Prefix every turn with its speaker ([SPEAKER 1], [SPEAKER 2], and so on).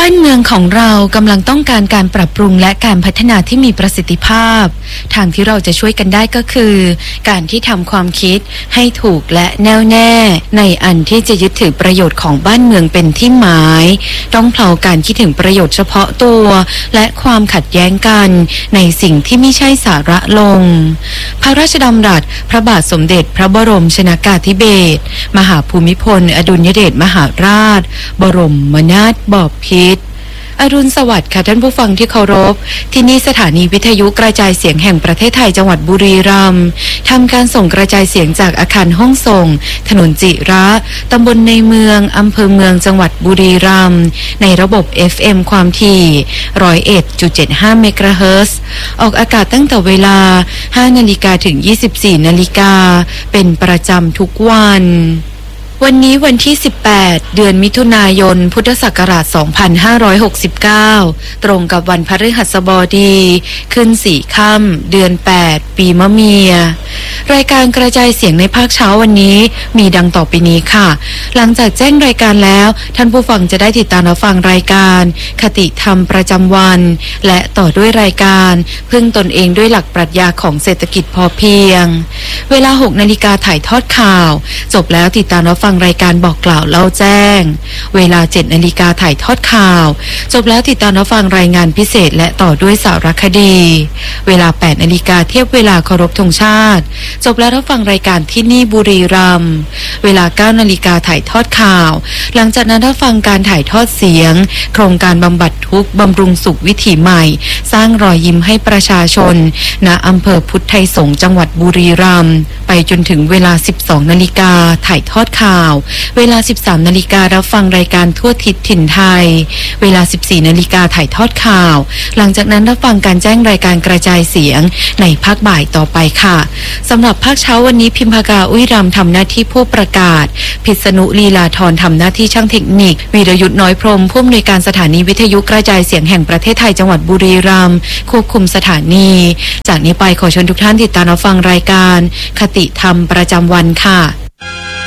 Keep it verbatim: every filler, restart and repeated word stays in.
[SPEAKER 1] านเมืองของเรากำลังต้องการการปรับปรุงและการพัฒนาที่มีประสิทธิภาพทางที่เราจะช่วยกันได้ก็คือการที่ทำความคิดให้ถูกและแน่วแน่ในอันที่จะยึดถือประโยชน์ของบ้านเมืองเป็นที่หมายต้องเผาการคิดถึงประโยชน์เฉพาะตัวและความขัดแย้งกันในสิ่งที่ไม่ใช่สาระลงพระราชดำรัสพระบาทสมเด็จพระบรมชนกาธิเบศรมหาภูมิพลอดุลยเดชมหาราชบรมนาถบพิตรอรุณสวัสดิ์ค่ะท่านผู้ฟังที่เคารพที่นี่สถานีวิทยุกระจายเสียงแห่งประเทศไทยจังหวัดบุรีรัมย์ทำการส่งกระจายเสียงจากอาคารห้องส่งถนนจิระตำบลในเมืองอำเภอเมืองจังหวัดบุรีรัมย์ในระบบ เอฟ เอ็ม ความถี่ หนึ่งร้อยเอ็ดจุดเจ็ดห้า เมกะเฮิรตซ์ออกอากาศตั้งแต่เวลา ห้านาฬิกาถึง ยี่สิบสี่นาฬิกาเป็นประจำทุกวันวันนี้วันที่สิบแปดเดือนมิถุนายนพุทธศักราชสองพันห้าร้อยหกสิบเก้าตรงกับวันพฤหัสบดีขึ้นสี่ค่ำเดือนแปดปีมะเมียรายการกระจายเสียงในภาคเช้าวันนี้มีดังต่อไปนี้ค่ะหลังจากแจ้งรายการแล้วท่านผู้ฟังจะได้ติดตามรับฟังรายการคติธรรมประจำวันและต่อด้วยรายการพึ่งตนเองด้วยหลักปรัชญาของเศรษฐกิจพอเพียงเวลาหกนาฬิกาถ่ายทอดข่าวจบแล้วติดตามรับฟังรายการบอกกล่าวเล่าแจ้งเวลาเจ็ดนาฬิกาถ่ายทอดข่าวจบแล้วติดตามรับฟังรายงานพิเศษและต่อด้วยสารคดีเวลาแปดนาฬิกาเทียบเวลาเคารพธงชาติจบแล้วรับฟังรายการที่นี่บุรีรัมย์เวลาเก้านาฬิกาถ่ายทอดข่าวหลังจากนั้นรับฟังการถ่ายทอดเสียงโครงการบำบัดทุกข์บำรุงสุขวิถีใหม่สร้างรอยยิ้มให้ประชาชนณอำเภอพุทธไทยสงฆ์จังหวัดบุรีรัมย์ไปจนถึงเวลาสิบสองนาฬิกาถ่ายทอดข่าวเวลาสิบสามนาฬิการับฟังรายการทั่วทิศถิ่นไทยเวลาสิบสี่นาฬิกาถ่ายทอดข่าวหลังจากนั้นรับฟังการแจ้งรายการกระจายเสียงในภาคบ่ายต่อไปค่ะสำหรับภาคเช้าวันนี้พิมพากาอุ้ยรำทำหน้าที่ผู้ประกาศพิษณุลีลาธรทำหน้าที่ช่างเทคนิควีรยุทธน้อยพรหมผู้อำนวยการสถานีวิทยุกระจายเสียงแห่งประเทศไทยจังหวัดบุรีรัมย์ควบคุมสถานีจากนี้ไปขอเชิญทุกท่านติดตามรับฟังรายการคติธรรมประจำวันค่ะ